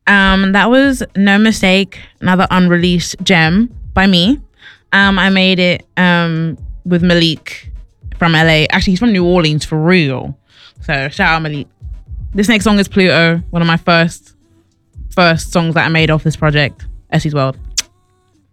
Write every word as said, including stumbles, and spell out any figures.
Um, that was No Mistake, another unreleased gem by me. Um, I made it um with Malik from L A. Actually, he's from New Orleans for real. So shout out Malik. This next song is Pluto, one of my first first songs that I made off this project, Essie's World.